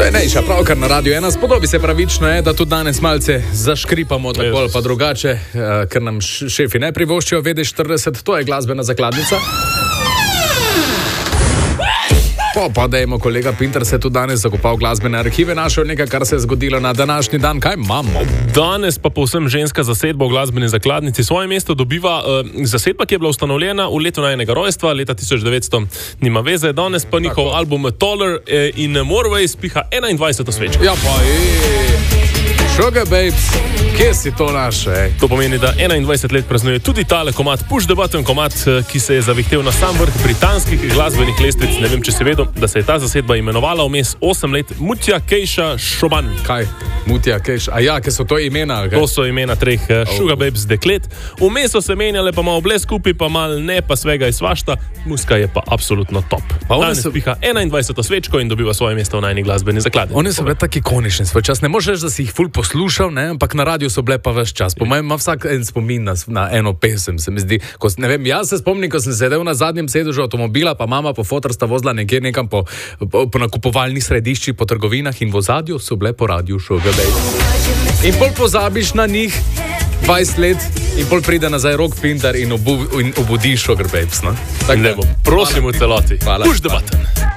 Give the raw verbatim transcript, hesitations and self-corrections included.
To je nejša, pravkar na Radio ena. Spodobi se pravično je, da tudi danes malce zaškripamo tako ali pa drugače, ker nam šefi ne privoščijo V D štirideset, to je glasbena zakladnica. Po, pa dajmo, kolega Pinter se tudi danes zakopal glasbene arhive, našel nekaj, kar se je zgodilo na današnji dan. Kaj imamo? Danes pa povsem ženska zasedba v glasbeni zakladnici svoje mesto dobiva uh, zasedba, ki je bila ustanovljena v letu najinega rojstva, leta tisoč devetsto, nima veze. Danes pa njihov Tako. album Taller eh, in Moreways piha enaindvajseto svečko. Ja pa je... Sugar Babes, kje si to naše? To pomeni, da enaindvajset let praznuje tudi tale komad, Push the Button komad, ki se je zavihtel na sam vrh britanskih glasbenih lestvic. Ne vem, če si vedel, da se je ta zasedba imenovala vmes osem let Mutja Kejša Šoban. Kaj? Mutja Kejš? A ja, ker so to imena? Kaj? To so imena treh uh, Sugar Babes deklet. Vmes so se menjale, pa malo ble skupaj, pa malo ne, pa svega je svašta. Muska je pa absolutno top. Pa danes so... piha enaindvajseto svečko in dobiva svoje mesto v najini glasbeni zakladnici. Oni so bili taki ikonični svoj čas. Ne možeš reči, da si jih ful poslušal, ne? Ampak na radiju so bile pa ves čas. Po mojem ima vsak en spomin na, na eno pesem, se mi zdi. Ko, ne vem, jaz se spomnim, ko sem sedel na zadnjem sedežu avtomobila, pa mama po fotrsta vozila nekje nekam po, po, po nakupovalnih središčih, po trgovinah in v ozadju so bile po radiju Sugar Babes. In pol pozabiš na njih dvajset let in pol pride nazaj Rok Pinter in, obu, in obudi Sugar Babes. No? Ne bom, prosim v celoti. Hvala. Push the button.